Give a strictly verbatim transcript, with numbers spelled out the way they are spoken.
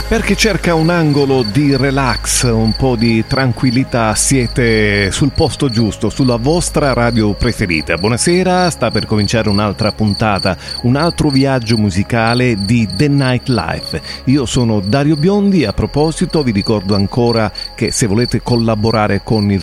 Per chi cerca un angolo di relax, un po' di tranquillità, siete sul posto giusto, sulla vostra radio preferita. Buonasera, sta per cominciare un'altra puntata, un altro viaggio musicale di The Night Life. Io sono Dario Biondi. A proposito, vi ricordo ancora che se volete collaborare con il